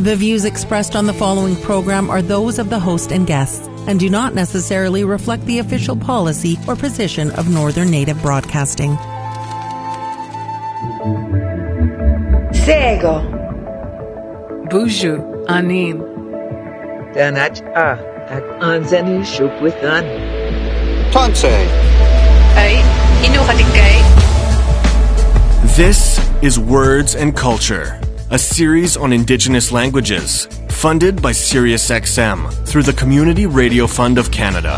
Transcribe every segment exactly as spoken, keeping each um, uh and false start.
The views expressed on the following program are those of the host and guests and do not necessarily reflect the official policy or position of Northern Native Broadcasting. Sego. Buju Anin. Danach A at Anzenu Shukwithan. Tonse. Ay, Inukatikay. This is Words and Culture, a series on Indigenous languages, funded by SiriusXM through the Community Radio Fund of Canada.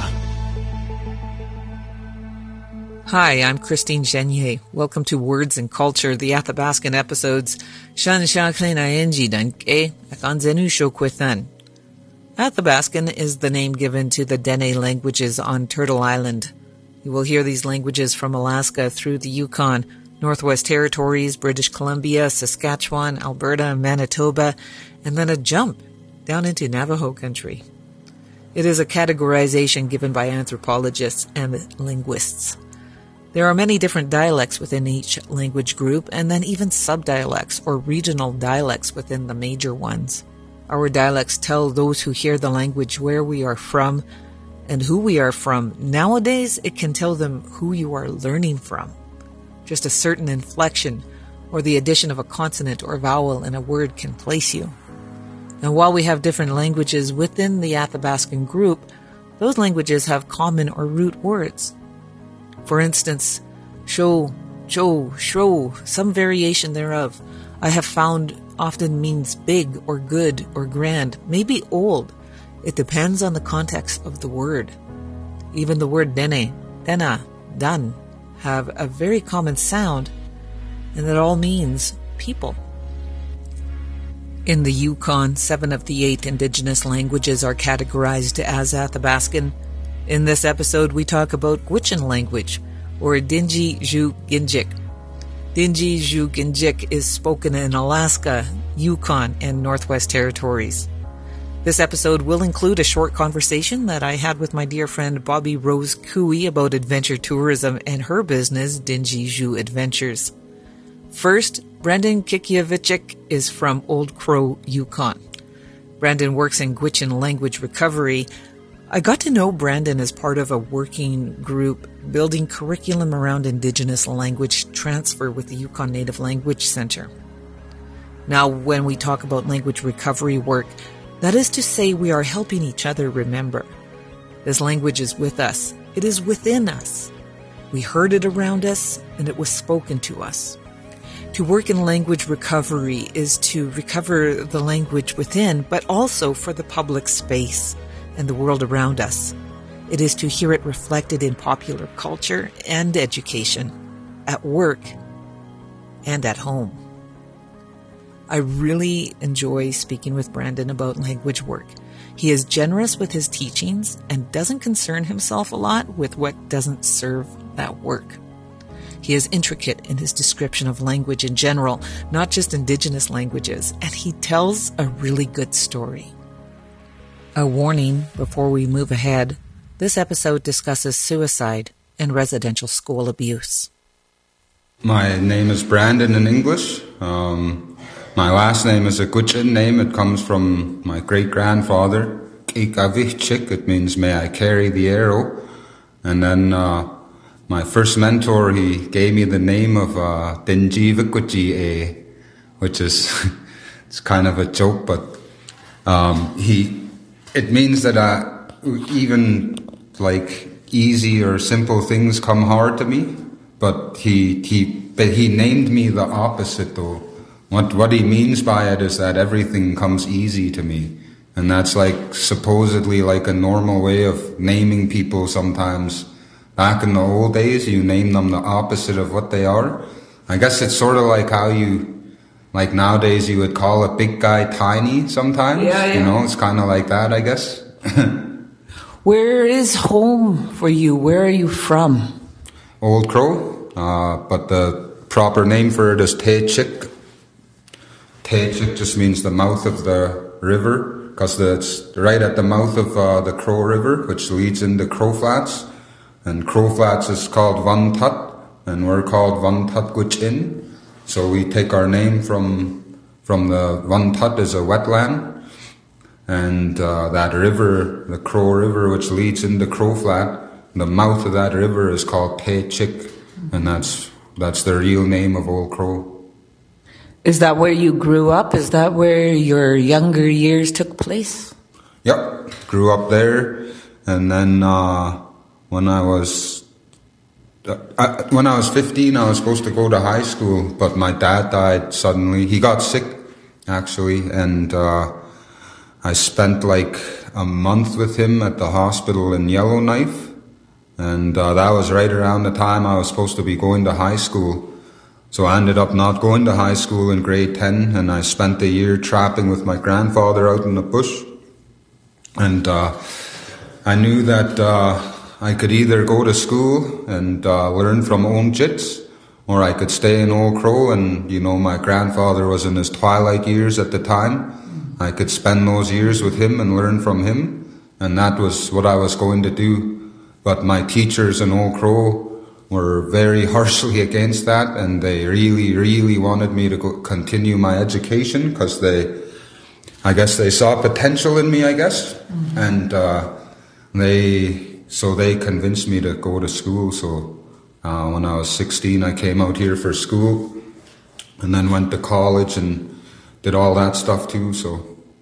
Hi, I'm Christine Genier. Welcome to Words and Culture, the Athabascan episodes. Shan Shaklin Ayenji Danke Akanzenu Shokwithan. Athabascan is the name given to the Dene languages on Turtle Island. You will hear these languages from Alaska through the Yukon, Northwest Territories, British Columbia, Saskatchewan, Alberta, Manitoba, and then a jump down into Navajo country. It is a categorization given by anthropologists and linguists. There are many different dialects within each language group, and then even subdialects or regional dialects within the major ones. Our dialects tell those who hear the language where we are from and who we are from. Nowadays, it can tell them who you are learning from. Just a certain inflection or the addition of a consonant or vowel in a word can place you. And while we have different languages within the Athabascan group, those languages have common or root words. For instance, sho, jo, shro, some variation thereof, I have found often means big or good or grand, maybe old. It depends on the context of the word. Even the word dene, dena, dan, have a very common sound, and it all means people. In the Yukon, seven of the eight Indigenous languages are categorized as Athabascan. In this episode, we talk about Gwich'in language, or Dinji Zhu Ginjik. Dinji Zhu Ginjik is spoken in Alaska, Yukon, and Northwest Territories. This episode will include a short conversation that I had with my dear friend Bobby Rose Cooey about adventure tourism and her business, Dinji Zhu Adventures. First, Brandon Kikievicik is from Old Crow, Yukon. Brandon works in Gwich'in language recovery. I got to know Brandon as part of a working group building curriculum around Indigenous language transfer with the Yukon Native Language Center. Now, when we talk about language recovery work, that is to say we are helping each other remember. This language is with us. It is within us. We heard it around us, and it was spoken to us. To work in language recovery is to recover the language within, but also for the public space and the world around us. It is to hear it reflected in popular culture and education, at work and at home. I really enjoy speaking with Brandon about language work. He is generous with his teachings and doesn't concern himself a lot with what doesn't serve that work. He is intricate in his description of language in general, not just Indigenous languages, and he tells a really good story. A warning before we move ahead, this episode discusses suicide and residential school abuse. My name is Brandon in English. Um, my last name is a Gwich'in name. It comes from my great-grandfather, Kikavichik. It means, may I carry the arrow. And then uh, my first mentor, he gave me the name of uh, Dinjivikuchi, which is it's kind of a joke, but um, he it means that uh, even like easy or simple things come hard to me. But he he but he named me the opposite though. What what he means by it is that everything comes easy to me, and that's like supposedly like a normal way of naming people sometimes. Back in the old days, you name them the opposite of what they are. I guess it's sort of like how you, like nowadays you would call a big guy tiny sometimes. Yeah, yeah. You know, it's kind of like that, I guess. Where is home for you? Where are you from? Old Crow, uh, but the proper name for it is Tehchik. Tehchik just means the mouth of the river, because it's right at the mouth of uh, the Crow River, which leads into Crow Flats. And Crow Flats is called Van Tut, and we're called Van Tut Gwich'in. So we take our name from from the Van Tut is a wetland, and uh, that river, the Crow River, which leads into Crow Flat, the mouth of that river is called Te Chik, and that's that's the real name of Old Crow. Is that where you grew up? Is that where your younger years took place? Yep, grew up there, and then uh, when I was uh, I, when I was fifteen, I was supposed to go to high school, but my dad died suddenly. He got sick, actually, and uh, I spent like a month with him at the hospital in Yellowknife, and uh, that was right around the time I was supposed to be going to high school. So I ended up not going to high school in grade ten, and I spent a year trapping with my grandfather out in the bush. And uh, I knew that uh, I could either go to school and uh, learn from Old Jits, or I could stay in Old Crow. And, you know, my grandfather was in his twilight years at the time. I could spend those years with him and learn from him, and that was what I was going to do. But my teachers in Old Crow were very harshly against that, and they really, really wanted me to go continue my education because they, I guess they saw potential in me, I guess. Mm-hmm. And uh, they, so they convinced me to go to school. So uh, when I was sixteen, I came out here for school, and then went to college and did all that stuff too. So.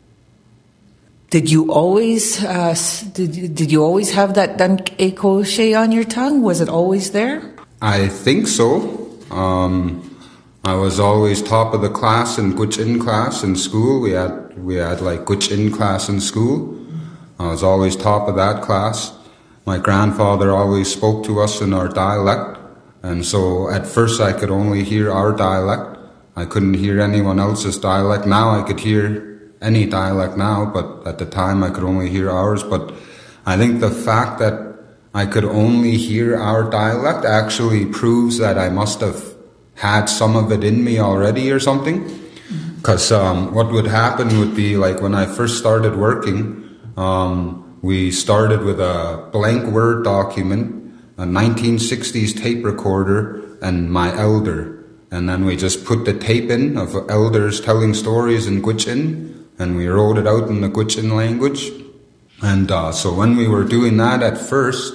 Did you always uh, did did you always have that Dunk Ekoshe on your tongue? Was it always there? I think so. Um, I was always top of the class in Gwich'in class in school. We had we had like Gwich'in class in school. I was always top of that class. My grandfather always spoke to us in our dialect, and so at first I could only hear our dialect. I couldn't hear anyone else's dialect. Now I could hear any dialect now, but at the time I could only hear ours. But I think the fact that I could only hear our dialect actually proves that I must have had some of it in me already or something. Because um, what would happen would be, like, when I first started working, um, we started with a blank Word document, a nineteen sixties tape recorder, and my elder. And then we just put the tape in of elders telling stories in Gwich'in, and we wrote it out in the Gwich'in language. And uh, so when we were doing that at first,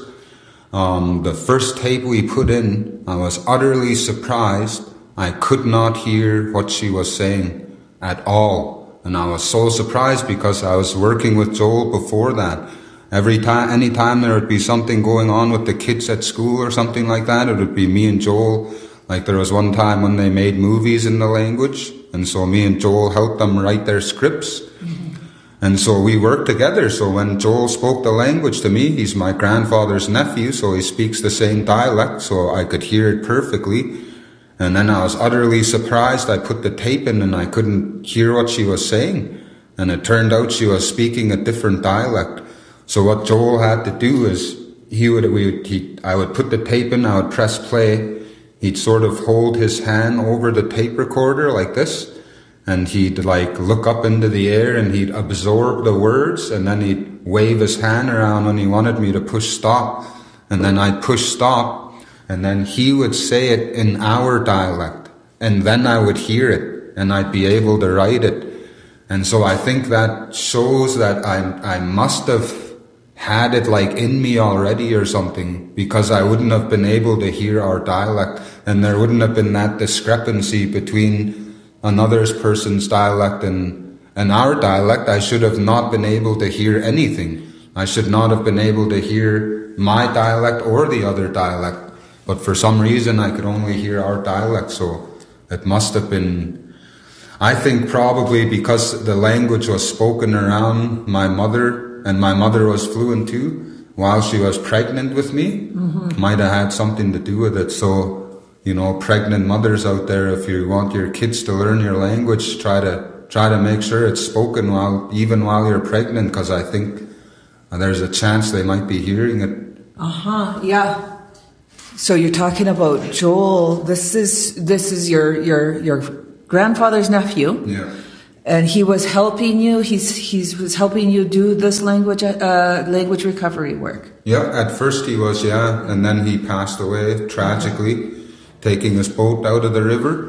um, the first tape we put in, I was utterly surprised. I could not hear what she was saying at all. And I was so surprised because I was working with Joel before that. Every time, any time there would be something going on with the kids at school or something like that, it would be me and Joel. Like, there was one time when they made movies in the language, and so me and Joel helped them write their scripts. Mm-hmm. And so we worked together. So when Joel spoke the language to me, he's my grandfather's nephew, so he speaks the same dialect, so I could hear it perfectly. And then I was utterly surprised. I put the tape in and I couldn't hear what she was saying. And it turned out she was speaking a different dialect. So what Joel had to do is, he would, we would, he, I would put the tape in, I would press play. He'd sort of hold his hand over the tape recorder like this, and he'd like look up into the air and he'd absorb the words, and then he'd wave his hand around when he wanted me to push stop, and then I'd push stop, and then he would say it in our dialect, and then I would hear it, and I'd be able to write it. And so I think that shows that I, I must have had it like in me already or something, because I wouldn't have been able to hear our dialect, and there wouldn't have been that discrepancy between another person's dialect and, and our dialect. I should have not been able to hear anything. I should not have been able to hear my dialect or the other dialect, but for some reason I could only hear our dialect, so it must have been, I think probably because the language was spoken around my mother, and my mother was fluent too, while she was pregnant with me. Mm-hmm. Might have had something to do with it. So, you know, pregnant mothers out there, if you want your kids to learn your language, try to try to make sure it's spoken while even while you're pregnant, because I think there's a chance they might be hearing it. Uh-huh, yeah. So you're talking about Joel. This is this is your your your grandfather's nephew. Yeah. And he was helping you. He's he's was helping you do this language uh, language recovery work. Yeah, at first he was, yeah, and then he passed away tragically, taking his boat out of the river.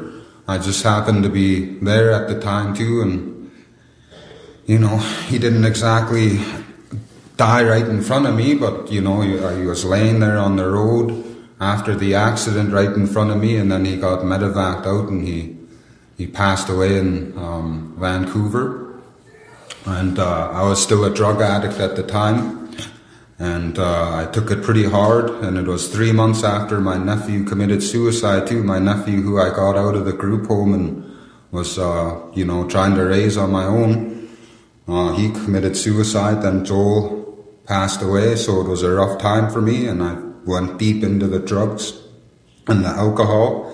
I just happened to be there at the time too, and, you know, he didn't exactly die right in front of me, but, you know, he, he was laying there on the road after the accident right in front of me, and then he got medevaced out, and he he passed away in um, Vancouver. And uh, I was still a drug addict at the time, and uh, I took it pretty hard, and it was three months after my nephew committed suicide too. My nephew, who I got out of the group home and was, uh, you know, trying to raise on my own, uh, he committed suicide. Then Joel passed away, so it was a rough time for me, and I went deep into the drugs and the alcohol.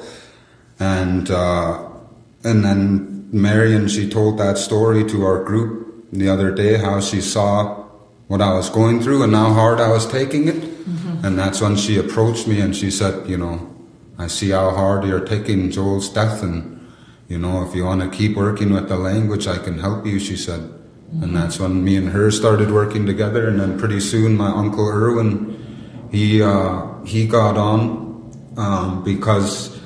And uh, and then Marion, she told that story to our group the other day, how she saw what I was going through and how hard I was taking it. Mm-hmm. And that's when she approached me and she said, you know, I see how hard you're taking Joel's death, and, you know, if you want to keep working with the language, I can help you, she said. Mm-hmm. And that's when me and her started working together, and then pretty soon my Uncle Erwin, he uh, he got on um, because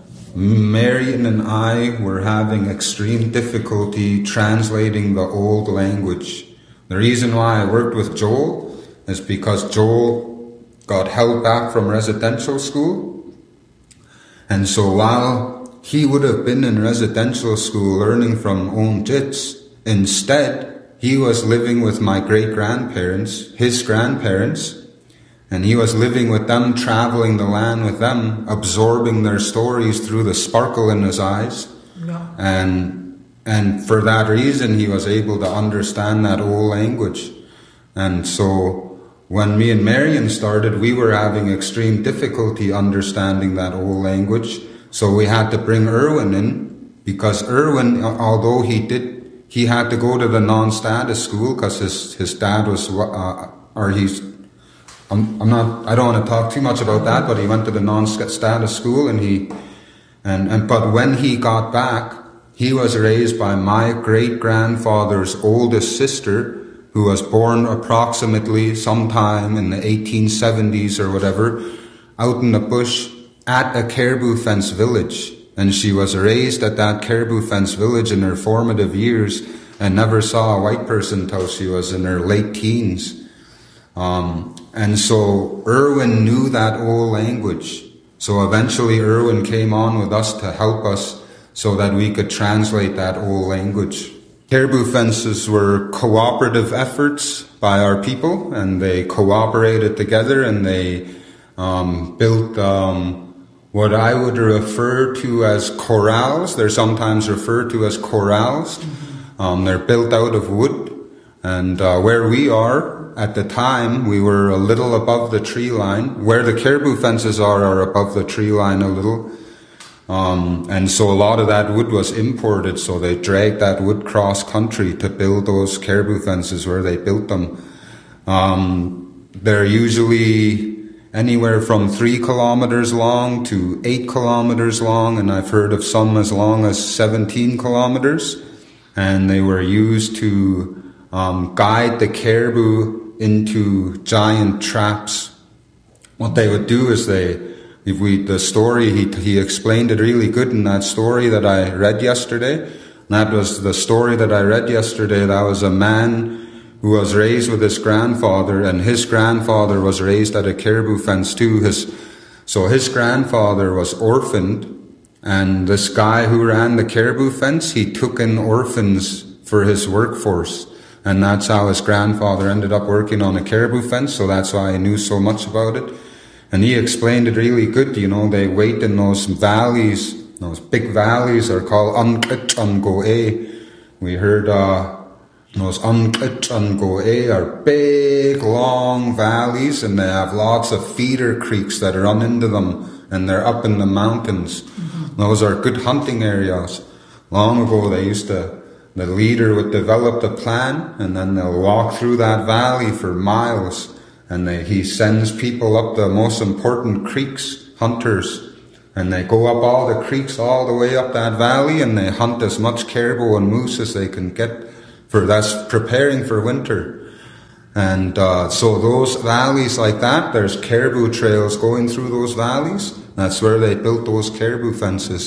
Marion and I were having extreme difficulty translating the old language. The reason why I worked with Joel is because Joel got held back from residential school, and so while he would have been in residential school learning from own jits, instead he was living with my great-grandparents, his grandparents, and he was living with them, traveling the land with them, absorbing their stories through the sparkle in his eyes. Yeah. And and for that reason, he was able to understand that old language. And so when me and Marion started, we were having extreme difficulty understanding that old language. So we had to bring Erwin in, because Erwin, although he did, he had to go to the non-status school because his, his dad was, uh, or he's, I'm, I'm not, I don't want to talk too much about that, but he went to the non-status school, and he, and, and, but when he got back, he was raised by my great-grandfather's oldest sister, who was born approximately sometime in the eighteen seventies or whatever, out in the bush at a caribou fence village. And she was raised at that caribou fence village in her formative years and never saw a white person till she was in her late teens. Um, and so Erwin knew that old language. So eventually Erwin came on with us to help us so that we could translate that old language. Caribou fences were cooperative efforts by our people, and they cooperated together, and they um, built um, what I would refer to as corrals. They're sometimes referred to as corrals. Mm-hmm. Um, they're built out of wood, and uh, where we are, at the time, we were a little above the tree line. Where the caribou fences are, are above the tree line a little. Um, and so a lot of that wood was imported, so they dragged that wood cross country to build those caribou fences where they built them. Um, they're usually anywhere from three kilometers long to eight kilometers long, and I've heard of some as long as seventeen kilometers. And they were used to um, guide the caribou into giant traps. What they would do is they, if we, the story, he, he explained it really good in that story that I read yesterday. And that was the story that I read yesterday. That was a man who was raised with his grandfather, and his grandfather was raised at a caribou fence too. His, so his grandfather was orphaned, and this guy who ran the caribou fence, he took in orphans for his workforce. And that's how his grandfather ended up working on a caribou fence, so that's why I knew so much about it. And he explained it really good. You know, they wait in those valleys. Those big valleys are called Ankit Angoe. We heard uh, those Ankit Angoe are big, long valleys, and they have lots of feeder creeks that run into them, and they're up in the mountains. Mm-hmm. Those are good hunting areas. Long ago, they used to, the leader would develop the plan, and then they'll walk through that valley for miles. And they, he sends people up the most important creeks, hunters, and they go up all the creeks all the way up that valley, and they hunt as much caribou and moose as they can get. For that's preparing for winter. And uh, so those valleys like that, there's caribou trails going through those valleys. That's where they built those caribou fences.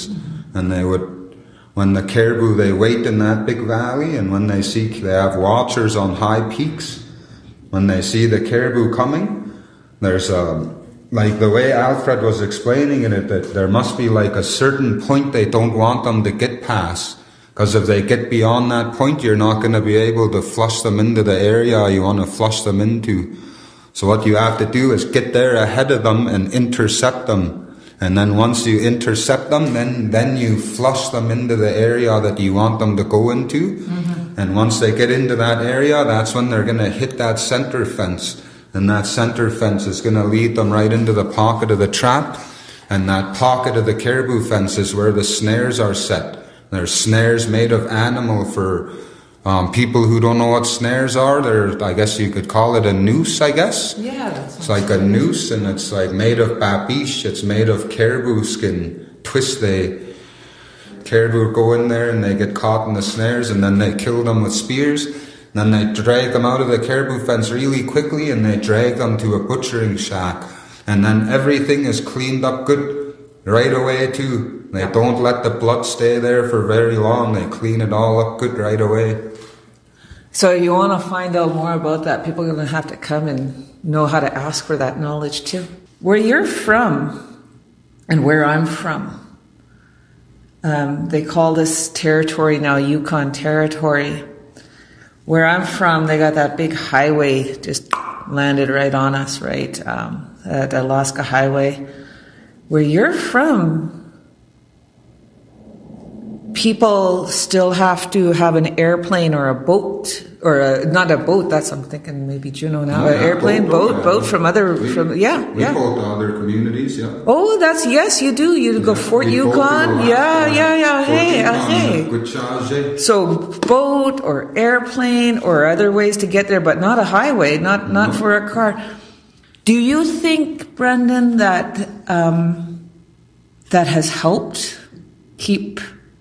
and they would, when the caribou, they wait in that big valley, and when they see, they have watchers on high peaks. When they see the caribou coming, there's a, like the way Alfred was explaining it, that there must be like a certain point they don't want them to get past. Because if they get beyond that point, you're not going to be able to flush them into the area you want to flush them into. So what you have to do is get there ahead of them and intercept them. And then once you intercept them, then, then you flush them into the area that you want them to go into. Mm-hmm. And once they get into that area, that's when they're going to hit that center fence. And that center fence is going to lead them right into the pocket of the trap. And that pocket of the caribou fence is where the snares are set. There's snares made of animal for um, people who don't know what snares are. They're, I guess you could call it a noose, I guess. Yeah, that's It's like a noose, and it's like made of babiche. It's made of caribou skin. Twist, they caribou go in there and they get caught in the snares, and then they kill them with spears. And then they drag them out of the caribou fence really quickly, and they drag them to a butchering shack. And then everything is cleaned up good right away too. They don't let the blood stay there for very long. They clean it all up good right away. So you want to find out more about that, people are going to have to come and know how to ask for that knowledge too. Where you're from and where I'm from, um, they call this territory now Yukon Territory. Where I'm from, they got that big highway just landed right on us, right? Um, the Alaska Highway. Where you're from, people still have to have an airplane or a boat, or a, not a boat, that's, I'm thinking maybe Juneau now, No, an yeah, airplane, boat, boat, boat yeah. from other, We, from, yeah, we yeah. go to other communities, yeah. Oh, that's, yes, you do, you go Yeah, Fort we go to Yukon, Alaska, yeah, yeah, yeah, Fort hey, Yukon, uh, hey. Guchaje. So boat or airplane or other ways to get there, but not a highway, not, not No. for a car. Do you think, Brendan, that, um, that has helped keep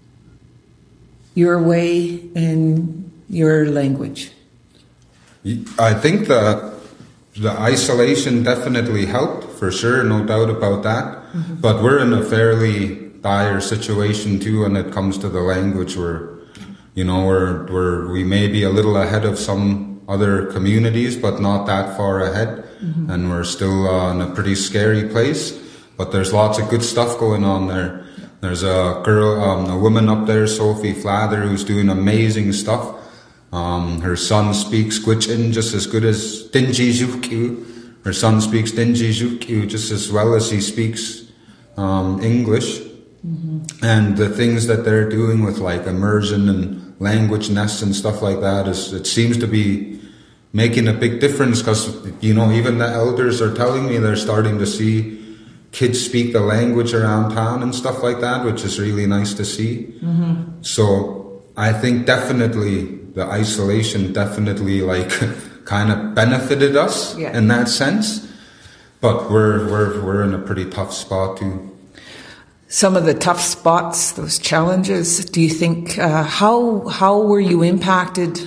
your way in your language? I think the the isolation definitely helped, for sure, no doubt about that. Mm-hmm. But we're in a fairly dire situation too when it comes to the language. We're, you know, we're, we're we may be a little ahead of some other communities, but not that far ahead. Mm-hmm. And we're still uh, in a pretty scary place. But there's lots of good stuff going on there. There's a girl, um, a woman up there, Sophie Flather, who's doing amazing stuff. Um, her son speaks Gwich'in just as good as Dinji Zhukyu. Her son speaks Dinji Zhukyu just as well as he speaks um, English. Mm-hmm. And the things that they're doing with like immersion and language nests and stuff like that is, it seems to be making a big difference, because, you know, even the elders are telling me they're starting to see kids speak the language around town and stuff like that, which is really nice to see. Mm-hmm. So I think definitely the isolation definitely like kind of benefited us yeah. in that sense. But we're we're we're in a pretty tough spot too. Some of the tough spots, those challenges. Do you think uh, how how were you impacted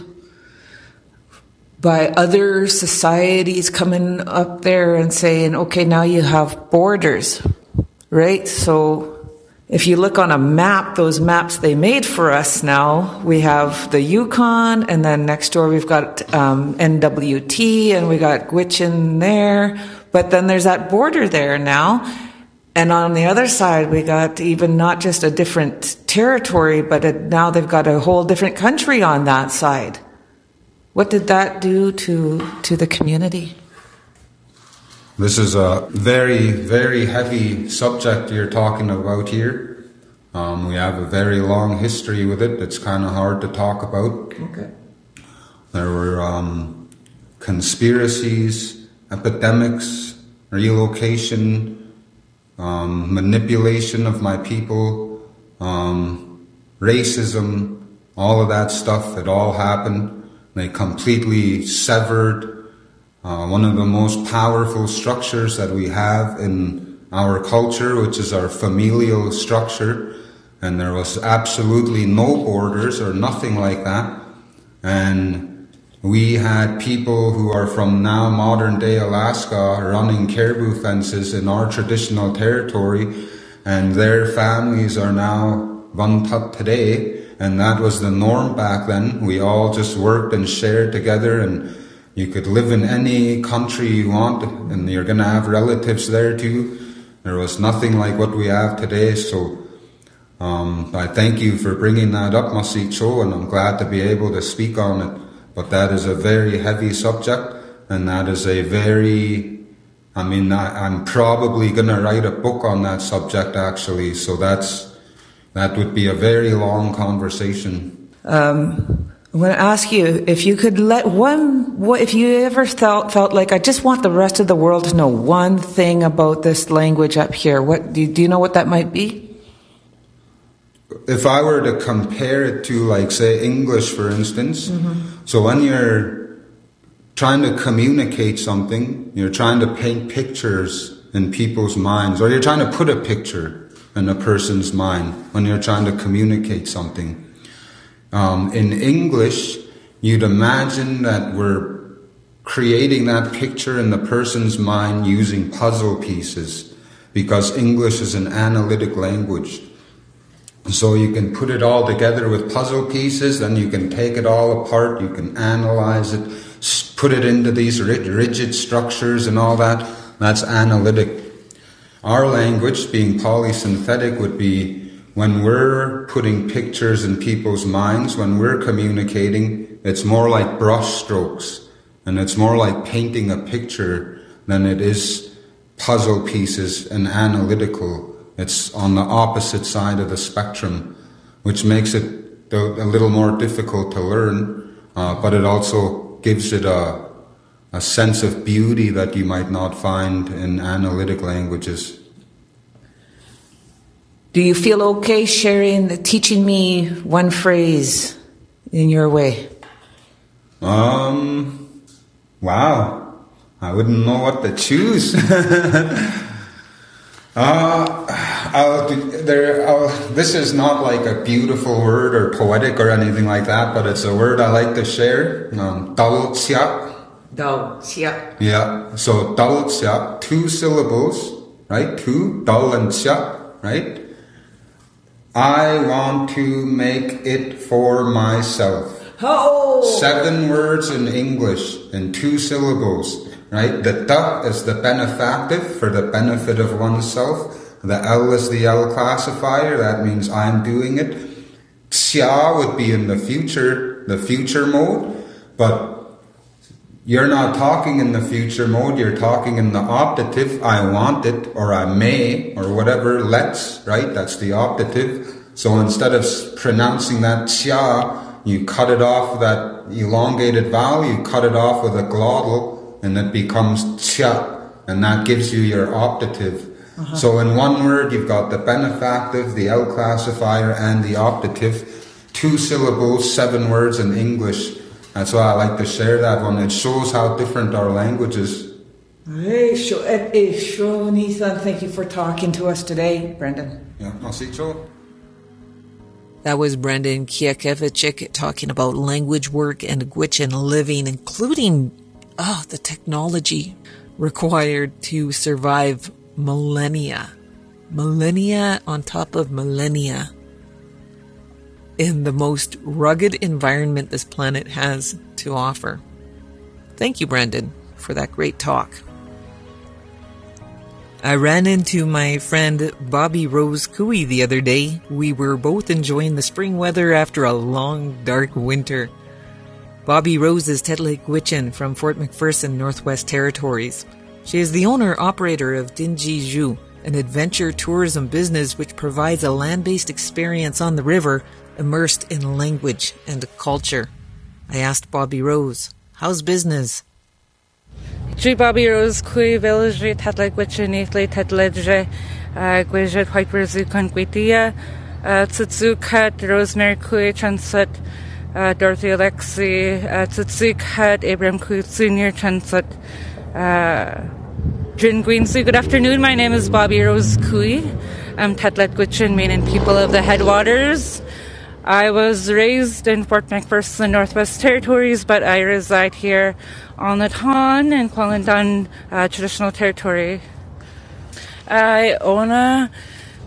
by other societies coming up there and saying, okay, now you have borders, right? So if you look on a map, those maps they made for us now, we have the Yukon, and then next door we've got um, N W T, and we got Gwich'in there, but then there's that border there now. And on the other side, we got even not just a different territory, but a, now they've got a whole different country on that side. What did that do to to the community? This is a very, very heavy subject you're talking about here. Um, we have a very long history with it. It's kind of hard to talk about. Okay. There were um, conspiracies, epidemics, relocation, um, manipulation of my people, um, racism, all of that stuff. It all happened. They completely severed uh, one of the most powerful structures that we have in our culture, which is our familial structure. And there was absolutely no borders or nothing like that. And we had people who are from now modern day Alaska running caribou fences in our traditional territory, and their families are now Vantat today, and that was the norm back then. We all just worked and shared together, and you could live in any country you want, and you're going to have relatives there too. There was nothing like what we have today, so um, I thank you for bringing that up, Masicho, and I'm glad to be able to speak on it. But that is a very heavy subject, and that is a very, I mean, I, I'm probably going to write a book on that subject, actually, so that's that would be a very long conversation. Um, I want to ask you if you could let one, what, if you ever felt felt like I just want the rest of the world to know one thing about this language up here. What do you, do you know what that might be? If I were to compare it to, like, say, English, for instance, mm-hmm. so when you're trying to communicate something, you're trying to paint pictures in people's minds, or you're trying to put a picture in a person's mind when you're trying to communicate something. Um, in English, you'd imagine that we're creating that picture in the person's mind using puzzle pieces, because English is an analytic language. So you can put it all together with puzzle pieces, then you can take it all apart, you can analyze it, put it into these rigid structures and all that. That's analytic. Our language, being polysynthetic, would be when we're putting pictures in people's minds, when we're communicating, it's more like brush strokes, and it's more like painting a picture than it is puzzle pieces and analytical. It's on the opposite side of the spectrum, which makes it a little more difficult to learn, uh, but it also gives it a, a sense of beauty that you might not find in analytic languages. Do you feel okay sharing, teaching me one phrase in your way? Um, wow. I wouldn't know what to choose. Uh, I'll, there, I'll, this is not like a beautiful word or poetic or anything like that, but it's a word I like to share. Um, Dal Tsiap. Dal Tsiap. Yeah, so Dal Tsiap, two syllables, right? Two, Dal and Tsiap, right? I want to make it for myself. Oh! Seven words in English in two syllables. Right? The ta is the benefactive, for the benefit of oneself. The L is the L classifier, that means I'm doing it. Xia would be in the future, the future mode, but you're not talking in the future mode, you're talking in the optative, I want it, or I may, or whatever, let's, right? That's the optative. So instead of pronouncing that xia, you cut it off, that elongated vowel, you cut it off with a glottal, and it becomes tia, and that gives you your optative. Uh-huh. So in one word, you've got the benefactive, the L classifier, and the optative. Two syllables, seven words in English. That's why I like to share that one. It shows how different our language is. Hey, sure, Nathan. Thank you for talking to us today, Brendan. Yeah, I'll see you. That was Brendan Kiekevicic talking about language work and Gwich'in living, including Oh, the technology required to survive millennia. Millennia on top of millennia in the most rugged environment this planet has to offer. Thank you, Brendan, for that great talk. I ran into my friend Bobby Rose Cooey the other day. We were both enjoying the spring weather after a long, dark winter. Bobby Rose is Tetley Gwich'in from Fort McPherson, Northwest Territories. She is the owner-operator of Dinji Zhu, an adventure tourism business which provides a land-based experience on the river immersed in language and culture. I asked Bobby Rose, how's business? Dri Bobby Rose Cooey Village Tetley Gwich'in Eathley Tetledge Gwijit Hyperzu Conquitia Tsutsukat Rosemary Cooey Transit Uh, Dorothy Alexi, uh, Tsutsuk had Abraham Kut Senior Chansut, uh, Jin Gweensu. Good afternoon. My name is Bobby Rose Cooey. I'm Tetlet Gwich'in, main and people of the Headwaters. I was raised in Fort McPherson, Northwest Territories, but I reside here on the Ton in Kwanglandun uh, Traditional Territory. I own a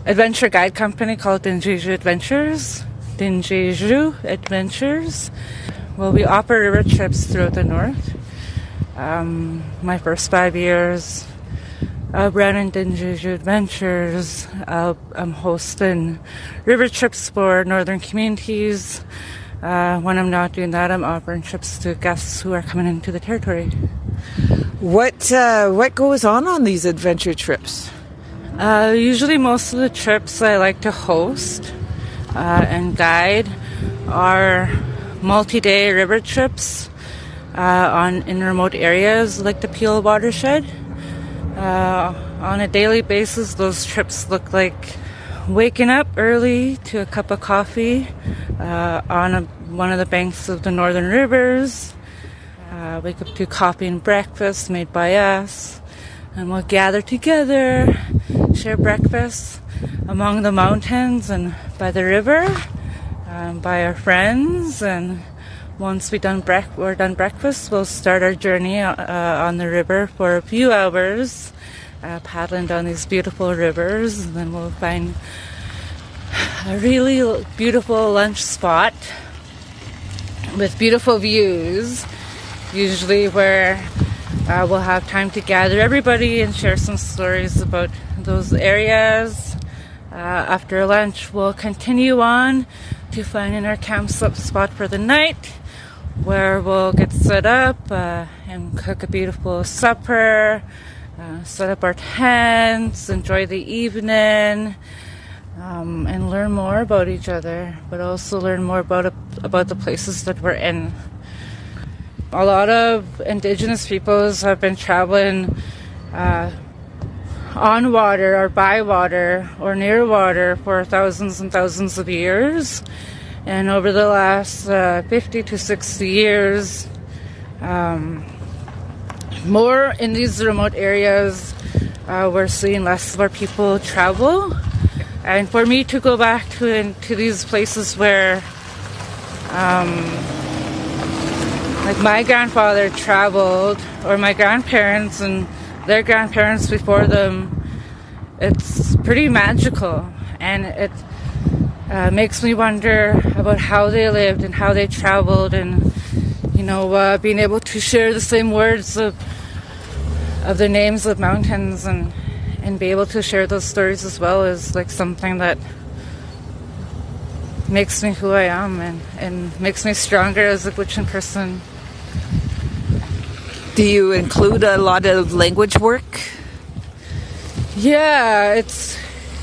adventure guide company called Dinjeju Adventures. Dinjeju Adventures. Well, we offer river trips throughout the north. Um, my first five years, uh, Brandon Dinjeju Adventures. Uh, I'm hosting river trips for northern communities. Uh, when I'm not doing that, I'm offering trips to guests who are coming into the territory. What uh, what goes on on these adventure trips? Uh, usually most of the trips I like to host uh, and guide are multi-day river trips uh, on in remote areas like the Peel watershed. Uh, on a daily basis, those trips look like waking up early to a cup of coffee uh, on a, one of the banks of the northern rivers. Uh, wake up to coffee and breakfast made by us, and we'll gather together, share breakfast among the mountains and by the river, um, by our friends. And once we done bre- we're done breakfast, we'll start our journey uh, on the river for a few hours, uh, paddling down these beautiful rivers. And then we'll find a really beautiful lunch spot with beautiful views, usually where uh, we'll have time to gather everybody and share some stories about those areas. Uh, after lunch, we'll continue on to finding our camp spot for the night, where we'll get set up uh, and cook a beautiful supper, uh, set up our tents, enjoy the evening, um, and learn more about each other, but also learn more about about the places that we're in. A lot of Indigenous peoples have been traveling uh, on water or by water or near water for thousands and thousands of years. And over the last uh, fifty to sixty years, um, more in these remote areas, uh, we're seeing less of our people travel. And for me to go back to, in, to these places where um, like my grandfather traveled, or my grandparents and their grandparents before them, it's pretty magical, and it uh, makes me wonder about how they lived and how they traveled, and you know, uh, being able to share the same words of of the names of mountains and and be able to share those stories as well is like something that makes me who I am and, and makes me stronger as a Gwich'in person. Do you include a lot of language work? Yeah, it's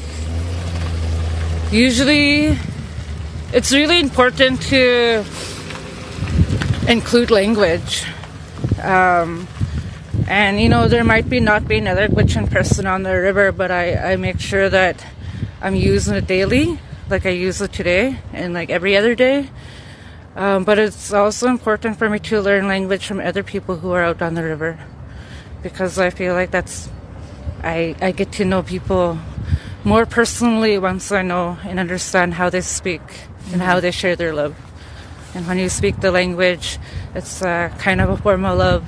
usually, it's really important to include language. Um, and, you know, there might be not be another Gwich'in person on the river, but I, I make sure that I'm using it daily, like I use it today and like every other day. Um, but it's also important for me to learn language from other people who are out on the river, because I feel like that's, I, I get to know people more personally once I know and understand how they speak and how they share their love. And when you speak the language, it's uh, kind of a form of love.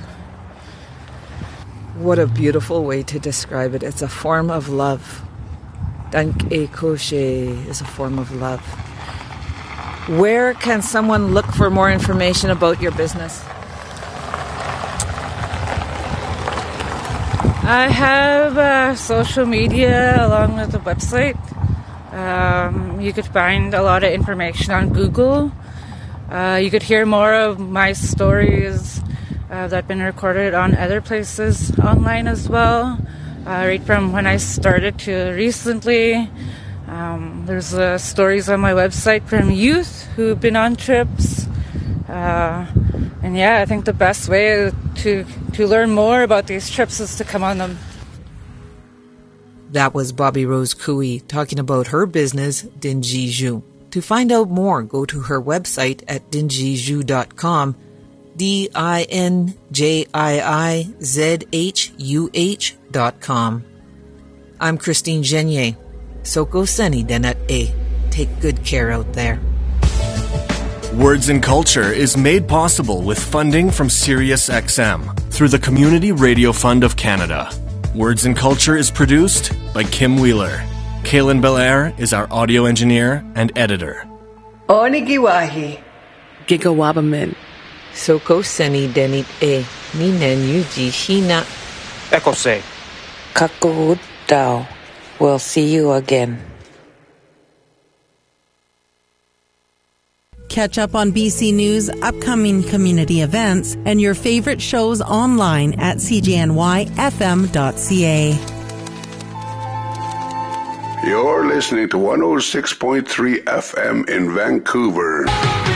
What a beautiful way to describe it. It's a form of love. Dank e koshe is a form of love. Where can someone look for more information about your business? I have uh, social media along with the website. Um, you could find a lot of information on Google. Uh, you could hear more of my stories uh, that have been recorded on other places online as well, uh, right from when I started to recently. Um, there's uh, stories on my website from youth who've been on trips. Uh, and yeah, I think the best way to, to learn more about these trips is to come on them. That was Bobby Rose Cooey talking about her business, Dinjeju. To find out more, go to her website at dinjeju dot com, D I N J I I Z H U H dot com. I'm Christine Genier. Soko Seni Denat A. Take good care out there. Words and Culture is made possible with funding from Sirius X M through the Community Radio Fund of Canada. Words and Culture is produced by Kim Wheeler. Kaylin Belair is our audio engineer and editor. Onigiwahi. Gigawabamin. Soko Seni Denit E. Ninen Yuji Shina. Ekose. Kakawut Dao. We'll see you again. Catch up on B C News, upcoming community events, and your favorite shows online at c j n y f m dot c a. You're listening to one oh six point three F M in Vancouver.